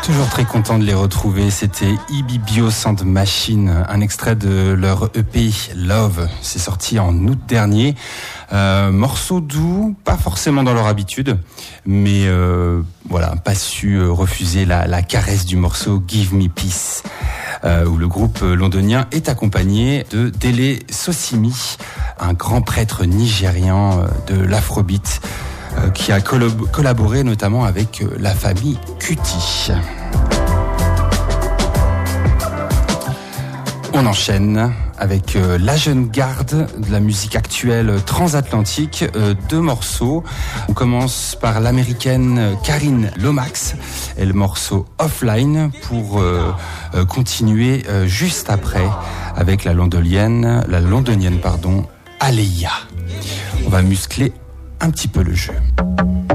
Toujours très content de les retrouver. C'était Ibibio Sound Machine, un extrait de leur EP Love. C'est sorti en août dernier. Morceau doux, pas forcément dans leur habitude, mais voilà, pas su refuser la caresse du morceau Give Me Peace, où le groupe londonien est accompagné de Dele Sosimi, un grand prêtre nigérian de l'afrobeat, qui a collaboré notamment avec la famille Kuti. On enchaîne avec la jeune garde de la musique actuelle transatlantique, 2 morceaux. On commence par l'américaine Karine Lomax et le morceau Offline pour continuer juste après avec la londonienne Aleia. On va muscler un petit peu le jeu.